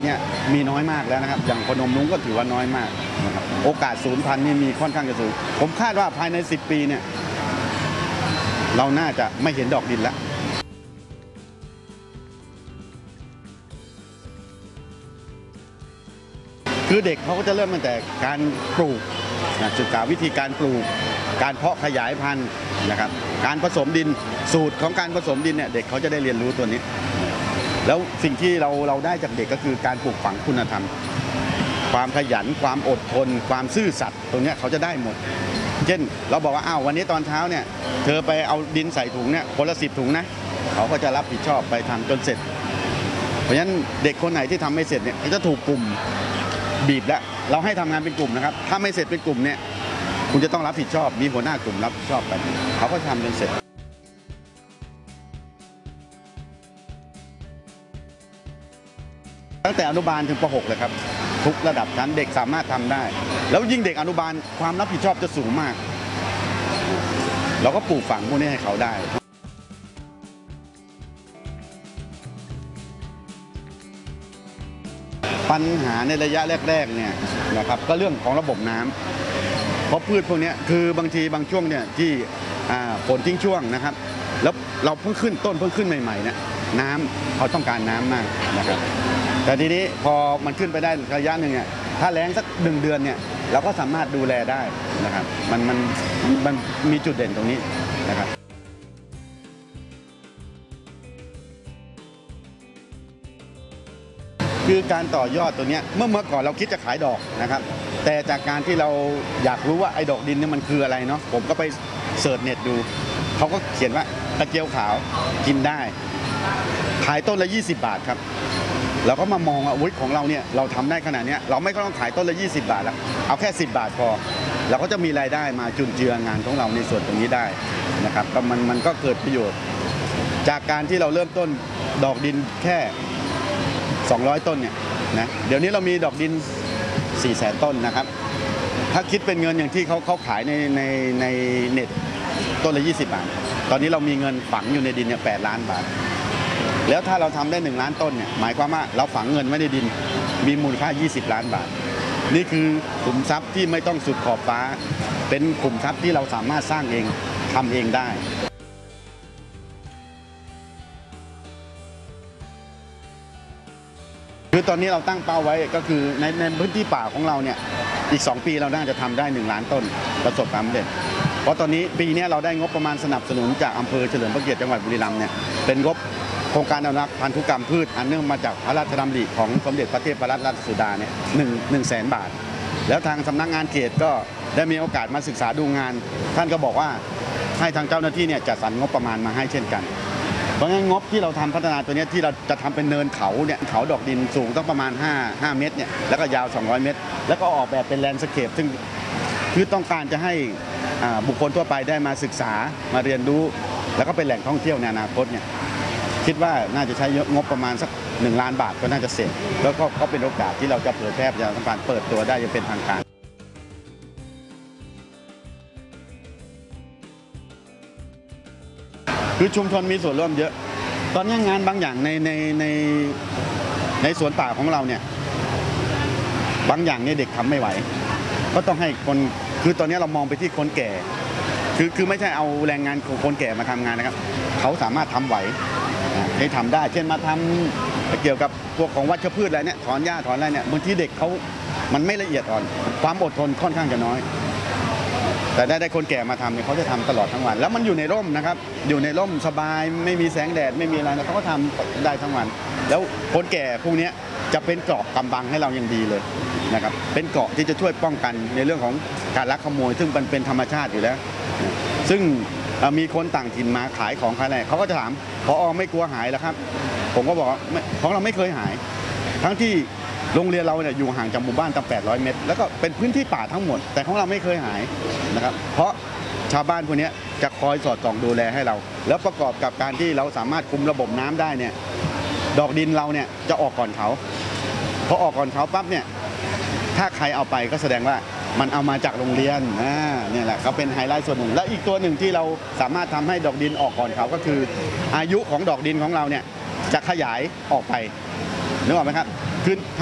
เนี่ยมีน้อยมากแล้วนะครับอย่างพนมรุ้งก็ถือว่าน้อยมากนะครับโอกาสสูญพันธุ์นี่มีค่อนข้างจะสูงผมคาดว่าภายใน10 ปีเนี่ยเราน่าจะไม่เห็นดอกดินแล้วคือเด็กเขาก็จะเริ่มตั้งแต่การปลูกศึกษาวิธีการปลูกการเพาะขยายพันธุ์นะครับการผสมดินสูตรของการผสมดินเนี่ยเด็กเขาจะได้เรียนรู้ตัวนี้แล้วสิ่งที่เราได้จากเด็กก็คือการปลูกฝังคุณธรรมความขยันความอดทนความซื่อสัตย์ตรงนี้เขาจะได้หมดเช่นเราบอกว่าอ้าววันนี้ตอนเช้าเนี่ยเธอไปเอาดินใส่ถุงเนี่ยคนละ10 ถุงนะเขาก็จะรับผิดชอบไปทำจนเสร็จเพราะฉะนั้นเด็กคนไหนที่ทำไม่เสร็จเนี่ยจะถูกกลุ่มบีบแล้วเราให้ทำงานเป็นกลุ่มนะครับถ้าไม่เสร็จเป็นกลุ่มเนี่ยคุณจะต้องรับผิดชอบมีหัวหน้ากลุ่มรับผิดชอบไปเขาก็ทำจนเสร็จตั้งแต่อนุบาลถึงป .6 เลยครับทุกระดับชั้นเด็กสามารถทำได้แล้วยิ่งเด็กอนุบาลความรับผิดชอบจะสูงมากเราก็ปลูกฝังพวกนี้ให้เขาได้ปัญหาในระยะแรกๆเนี่ยนะครับก็เรื่องของระบบน้ำเพราะพืชพวกนี้คือบางทีบางช่วงเนี่ยที่ฝนทิ้งช่วงนะครับแล้วเราเพิ่งขึ้นต้นเพิ่งขึ้นใหม่ๆเนี่ยน้ำเขาต้องการน้ำมากนะครับแต่ทีนี้พอมันขึ้นไปได้ระยะหนึ่งเนี่ยถ้าแล้งสัก1 เดือนเนี่ยเราก็สามารถดูแลได้นะครับมันมีจุดเด่นตรงนี้นะครับคือการต่อยอดตัวนี้เมื่อก่อนเราคิดจะขายดอกนะครับแต่จากการที่เราอยากรู้ว่าไอ้ดอกดินนี่มันคืออะไรเนาะผมก็ไปเสิร์ชเน็ตดูเขาก็เขียนว่ากระเจียวขาวกินได้ขายต้นละ20 บาทครับเราก็มามองว่าวุ้ยของเราเนี่ยเราทำได้ขนาดนี้เราไม่ต้องขายต้นละ20 บาทแล้วเอาแค่10 บาทพอเราก็จะมีรายได้มาจุนเจืองานของเราในส่วนตรงนี้ได้นะครับก็มันก็เกิดประโยชน์จากการที่เราเริ่มต้นดอกดินแค่200 ต้นเนี่ยนะเดี๋ยวนี้เรามีดอกดิน400,000 ต้นนะครับถ้าคิดเป็นเงินอย่างที่เขาขายในเน็ตต้นละ20 บาทตอนนี้เรามีเงินฝังอยู่ในดินเนี่ย8 ล้านบาทแล้วถ้าเราทำได้1 ล้านต้นเนี่ยหมายความว่าเราฝังเงินไว้ในดินมีมูลค่า20 ล้านบาทนี่คือขุมทรัพย์ที่ไม่ต้องสุดขอบฟ้าเป็นขุมทรัพย์ที่เราสามารถสร้างเองทำเองได้คือตอนนี้เราตั้งเป้าไว้ก็คือในพื้นที่ป่าของเราเนี่ยอีก2 ปีเราน่าจะทำได้1 ล้านต้นประสบความสำเร็จเพราะตอนนี้ปีนี้เราได้งบประมาณสนับสนุนจากอำเภอเฉลิมพระเกียรติจังหวัดบุรีรัมย์เนี่ยเป็นงบโครงการอนุรักษ์พันธุกรรมพืชอันเนื่องมาจากพระราชดำริของสมเด็จพระเทพรัตนราชสุดาเนี่ย100,000 บาทแล้วทางสำนักงานเขตก็ได้มีโอกาสมาศึกษาดูงานท่านก็บอกว่าให้ทางเจ้าหน้าที่เนี่ยจัดสรรงบประมาณมาให้เช่นกันเพราะงั้นงบที่เราทำพัฒนาตัวนี้ที่เราจะทำเป็นเนินเขาเนี่ยเขาดอกดินสูงต้องประมาณ5 เมตรเนี่ยแล้วก็ยาว200 เมตรแล้วก็ออกแบบเป็นแลนด์สเคปซึ่งคือต้องการจะให้บุคคลทั่วไปได้มาศึกษามาเรียนรู้แล้วก็เป็นแหล่งท่องเที่ยวในอนาคตเนี่ยคิดว่าน่าจะใช้งบประมาณสัก1 ล้านบาทก็น่าจะเสร็จแล้วก็เป็นโอกาสที่เราจะเผยแพร่จะทำการเปิดตัวได้อย่างเป็นทางการคือชุมชนมีส่วนร่วมเยอะตอนนี้งานบางอย่างในสวนป่าของเราเนี่ยบางอย่างเนี่ยเด็กทำไม่ไหวก็ต้องให้คนคือตอนนี้เรามองไปที่คนแก่คือไม่ใช่เอาแรงงานของคนแก่มาทำงานนะครับเขาสามารถทำไหวให้ทำได้เช่นมาทำเกี่ยวกับพวกของวัชพืชอะไรเนี่ยถอนหญ้าถอนอะไรเนี่ยบางทีเด็กเขามันไม่ละเอียดอ่อนความอดทนค่อนข้างจะน้อยแต่ได้คนแก่มาทำเนี่ยเขาจะทำตลอดทั้งวันแล้วมันอยู่ในร่มนะครับอยู่ในร่มสบายไม่มีแสงแดดไม่มีอะไรนะเขาก็ทำได้ทั้งวันแล้วคนแก่พวกนี้จะเป็นเกราะกำบังให้เราอย่างดีเลยนะครับเป็นเกราะที่จะช่วยป้องกันในเรื่องของการลักขโมยซึ่งมันเป็นธรรมชาติอยู่แล้วซึ่งมีคนต่างถิ่นมาขายของขายอะไรเขาก็จะถามผอ.ไม่กลัวหายหรอครับผมก็บอกว่าของเราไม่เคยหายทั้งที่โรงเรียนเราเนี่ยอยู่ห่างจากหมู่บ้านตั้ง800 เมตรแล้วก็เป็นพื้นที่ป่าทั้งหมดแต่ของเราไม่เคยหายนะครับเพราะชาวบ้านพวกนี้จะคอยสอดส่องดูแลให้เราแล้วประกอบกับการที่เราสามารถคุมระบบน้ำได้เนี่ยดอกดินเราเนี่ยจะออกก่อนเขาพอออกก่อนเขาปั๊บเนี่ยถ้าใครเอาไปก็แสดงว่ามันเอามาจากโรงเรียนเนี่ยแหละก็เป็นไฮไลท์ส่วนหนึ่งและอีกตัวหนึ่งที่เราสามารถทำให้ดอกดินออกก่อนเขาก็คืออายุของดอกดินของเราเนี่ยจะขยายออกไปนึกออกไหมครับคือ